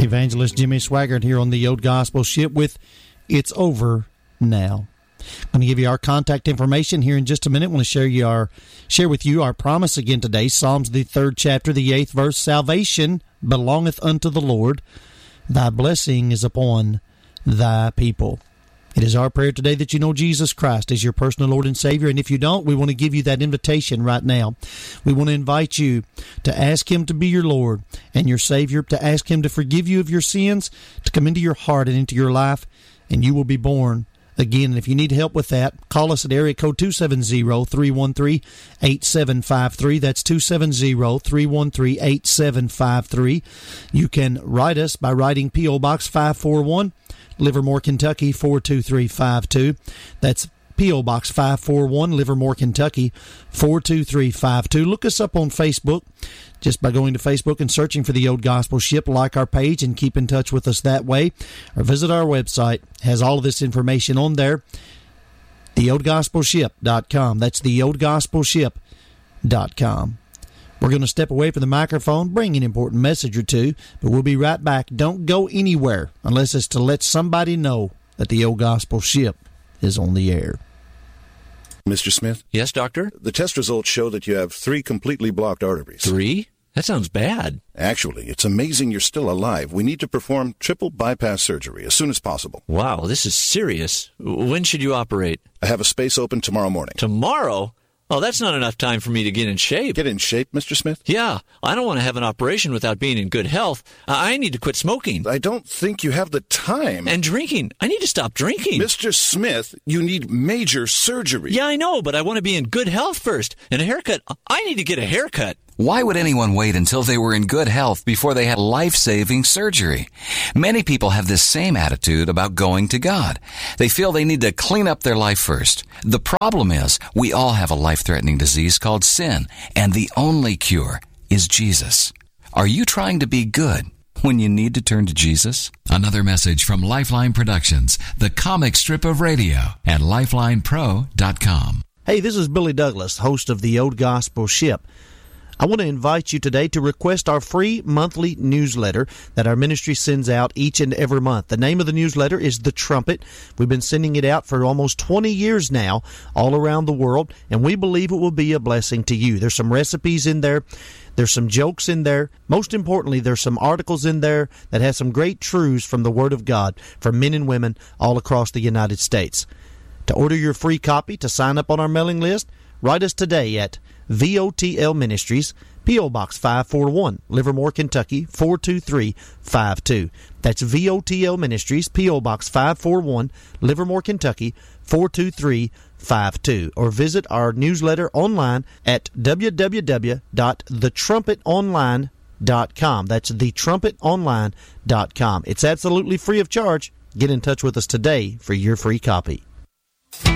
Evangelist Jimmy Swaggart here on the Old Gospel Ship with It's Over Now. I'm going to give you our contact information here in just a minute. I want to share with you our promise again today. Psalms, the 3rd chapter, the 8th verse. Salvation belongeth unto the Lord. Thy blessing is upon thy people. It is our prayer today that you know Jesus Christ as your personal Lord and Savior. And if you don't, we want to give you that invitation right now. We want to invite you to ask Him to be your Lord and your Savior, to ask Him to forgive you of your sins, to come into your heart and into your life, and you will be born again. And if you need help with that, call us at area code 270-313-8753. That's 270-313-8753. You can write us by writing P.O. Box 541, Livermore, Kentucky 42352. That's P.O. Box 541, Livermore, Kentucky 42352. Look us up on Facebook just by going to Facebook and searching for the Old Gospel Ship. Like our page and keep in touch with us that way. Or visit our website. It has all of this information on there. TheOldGospelShip.com. That's TheOldGospelShip.com. We're going to step away from the microphone, bring an important message or two, but we'll be right back. Don't go anywhere unless it's to let somebody know that the Old Gospel Ship is on the air. Mr. Smith? Yes, doctor? The test results show that you have 3 completely blocked arteries. 3? That sounds bad. Actually, it's amazing you're still alive. We need to perform triple bypass surgery as soon as possible. Wow, this is serious. When should you operate? I have a space open tomorrow morning. Tomorrow? Oh, that's not enough time for me to get in shape. Get in shape, Mr. Smith? Yeah, I don't want to have an operation without being in good health. I need to quit smoking. I don't think you have the time. And drinking. I need to stop drinking. Mr. Smith, you need major surgery. Yeah, I know, but I want to be in good health first. And a haircut. I need to get a haircut. Why would anyone wait until they were in good health before they had life-saving surgery? Many people have this same attitude about going to God. They feel they need to clean up their life first. The problem is, we all have a life-threatening disease called sin, and the only cure is Jesus. Are you trying to be good when you need to turn to Jesus? Another message from Lifeline Productions, the comic strip of radio, at lifelinepro.com. Hey, this is Billy Douglas, host of the Old Gospel Ship. I want to invite you today to request our free monthly newsletter that our ministry sends out each and every month. The name of the newsletter is The Trumpet. We've been sending it out for almost 20 years now all around the world, and we believe it will be a blessing to you. There's some recipes in there. There's some jokes in there. Most importantly, there's some articles in there that have some great truths from the Word of God for men and women all across the United States. To order your free copy, to sign up on our mailing list, write us today at VOTL Ministries, P.O. Box 541, Livermore, Kentucky 42352. That's VOTL Ministries, P.O. Box 541, Livermore, Kentucky 42352. Or visit our newsletter online at www.thetrumpetoNline.com. That's thetrumpetoNline.com. It's absolutely free of charge. Get in touch with us today for your free copy.